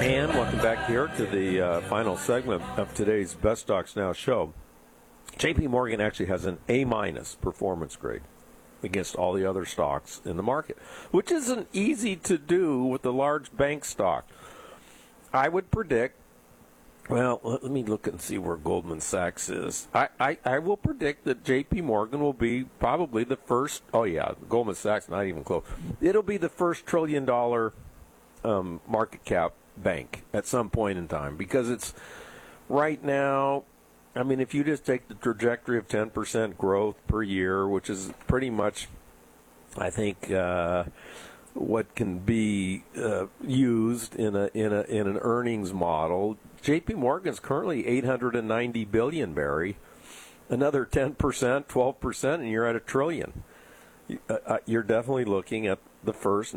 And welcome back here to the final segment of today's Best Stocks Now show. JP Morgan actually has an A- performance grade against all the other stocks in the market, which isn't easy to do with the large bank stock. I would predict, well, let me look and see where Goldman Sachs is. I will predict that JP Morgan will be probably the first, Goldman Sachs, not even close. It'll be the first $1 trillion market cap bank at some point in time, because it's right now, I mean, if you just take the trajectory of 10% growth per year, which is pretty much, I think, what can be used in an earnings model. JP Morgan's currently $890 billion, Barry. Another 10%, 12%, and you're at $1 trillion. You're definitely looking at the first